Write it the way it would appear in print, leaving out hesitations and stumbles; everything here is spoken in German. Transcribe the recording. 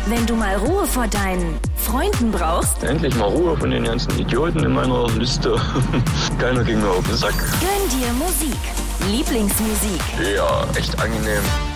Wenn du mal Ruhe vor deinen Freunden brauchst. Endlich mal Ruhe von den ganzen Idioten in meiner Liste. Keiner ging mir auf den Sack. Gönn dir Musik. Lieblingsmusik. Ja, echt angenehm.